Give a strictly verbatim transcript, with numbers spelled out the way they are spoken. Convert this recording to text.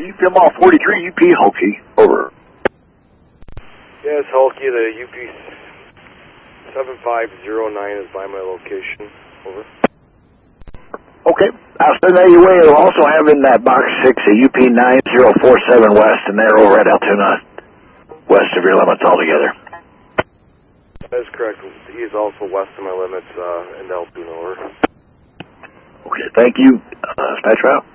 U P M all forty-three, U P Hulky, over. Yes, Hulky, the U P seven five zero nine is by my location, over. Okay, I'll send that your way. It'll also have in that box six a U P nine zero four seven West, and they're over at Altoona, west of your limits altogether. That is correct. He is also west of my limits uh, in Altoona, over. Okay, thank you. Uh, Dispatch route.